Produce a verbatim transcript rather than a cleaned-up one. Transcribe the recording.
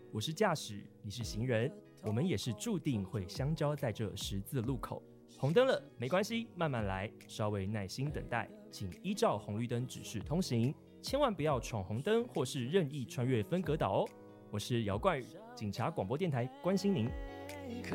我是驾驶，你是行人，我们也是注定会相交在这十字路口。红灯了，没关系，慢慢来，稍微耐心等待，请依照红绿灯指示通行，千万不要闯红灯或是任意穿越分隔岛哦。我是姚冠宇，警察广播电台关心您。